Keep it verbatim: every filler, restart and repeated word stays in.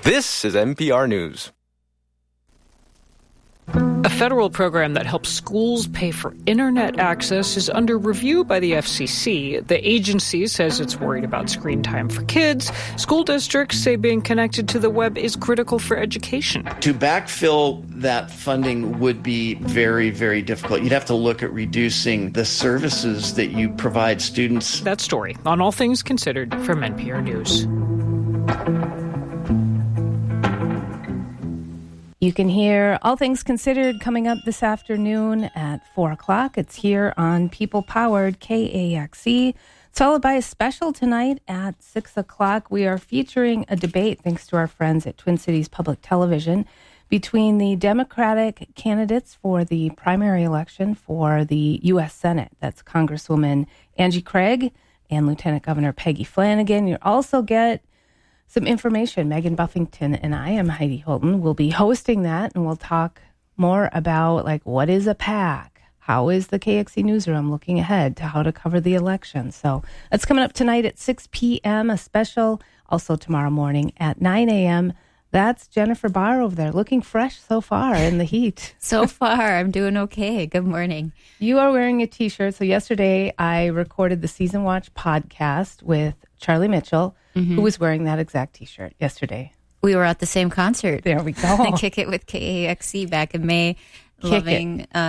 This is N P R News. A federal program that helps schools pay for internet access is under review by the F C C. The agency says it's worried about screen time for kids. School districts say being connected to the web is critical for education. To backfill that funding would be very, very difficult. You'd have to look at reducing the services that you provide students. That story on All Things Considered from N P R News. You can hear All Things Considered coming up this afternoon at four o'clock. It's here on People-Powered K A X E. It's followed by a special tonight at six o'clock. We are featuring a debate, thanks to our friends at Twin Cities Public Television, between the Democratic candidates for the primary election for the U S Senate. That's Congresswoman Angie Craig and Lieutenant Governor Peggy Flanagan. You'll also get some information. Megan Buffington and I, am Heidi Holton, will be hosting that, and we'll talk more about, like, what is a PAC? How is the K X E Newsroom looking ahead to how to cover the election? So that's coming up tonight at six p.m., a special, also tomorrow morning at nine a.m. That's Jennifer Barr over there, looking fresh so far in the heat. So far, I'm doing okay. Good morning. You are wearing a T-shirt. So yesterday, I recorded the Season Watch podcast with Charlie Mitchell, mm-hmm. who was wearing that exact T-shirt yesterday. We were at the same concert. There we go. Kick It with K A X E back in May. Kick Loving it. Uh,